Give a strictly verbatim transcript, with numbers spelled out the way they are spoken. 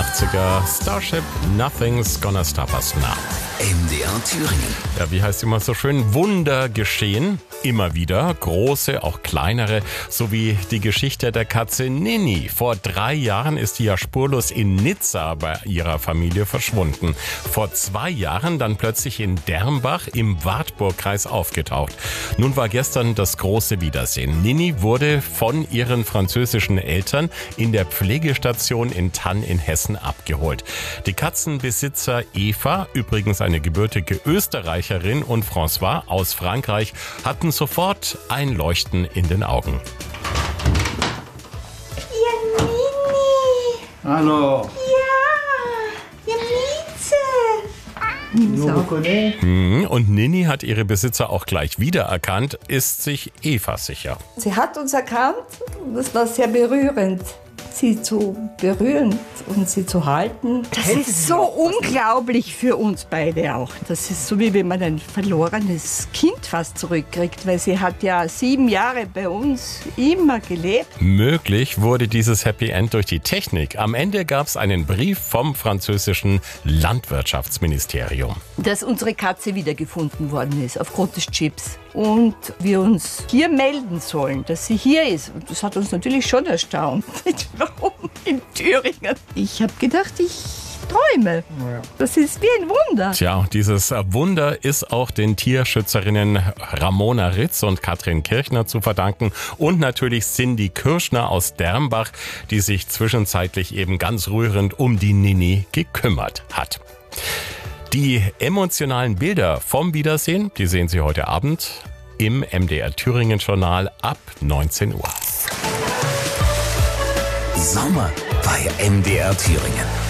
achtziger Starship, Nothing's Gonna Stop Us Now. M D R Thüringen. Ja, wie heißt immer so schön? Wunder geschehen. Immer wieder. Große, auch kleinere. So wie die Geschichte der Katze Nini. Vor drei Jahren ist die ja spurlos in Nizza bei ihrer Familie verschwunden. Vor zwei Jahren dann plötzlich in Dermbach im Wartburgkreis aufgetaucht. Nun war gestern das große Wiedersehen. Nini wurde von ihren französischen Eltern in der Pflegestation in Thann in Hessen abgeholt. Die Katzenbesitzer Eva, übrigens eine gebürtige Österreicherin, und François aus Frankreich hatten sofort ein Leuchten in den Augen. Ja, Nini. Hallo. Ja, ja, Mieze. Hm, und Nini hat ihre Besitzer auch gleich wiedererkannt, ist sich Eva sicher. Sie hat uns erkannt, das war sehr berührend, sie zu berühren und sie zu halten. Das ist so unglaublich für uns beide auch. Das ist so, wie wenn man ein verlorenes Kind fast zurückkriegt, weil sie hat ja sieben Jahre bei uns immer gelebt. Möglich wurde dieses Happy End durch die Technik. Am Ende gab es einen Brief vom französischen Landwirtschaftsministerium. Dass unsere Katze wiedergefunden worden ist, aufgrund des Chips. Und wir uns hier melden sollen, dass sie hier ist. Und das hat uns natürlich schon erstaunt. Warum in Thüringen? Ich habe gedacht, ich träume. Das ist wie ein Wunder. Tja, dieses Wunder ist auch den Tierschützerinnen Ramona Ritz und Katrin Kirchner zu verdanken und natürlich Cindy Kirschner aus Dermbach, die sich zwischenzeitlich eben ganz rührend um die Nini gekümmert hat. Die emotionalen Bilder vom Wiedersehen, die sehen Sie heute Abend im M D R Thüringen Journal ab neunzehn Uhr. Sommer bei M D R Thüringen.